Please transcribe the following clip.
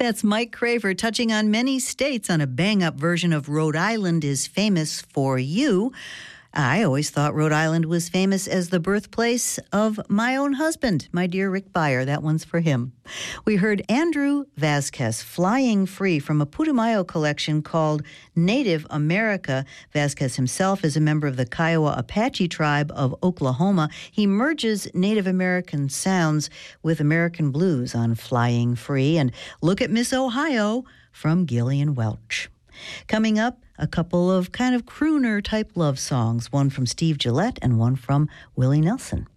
That's Mike Craver touching on many states on a bang-up version of Rhode Island is Famous for You. I always thought Rhode Island was famous as the birthplace of my own husband, my dear Rick Beyer. That one's for him. We heard Andrew Vasquez, Flying Free, from a Putumayo collection called Native America. Vasquez himself is a member of the Kiowa Apache tribe of Oklahoma. He merges Native American sounds with American blues on Flying Free. And Look at Miss Ohio from Gillian Welch. Coming up, a couple of kind of crooner-type love songs, one from Steve Gillette and one from Willie Nelson.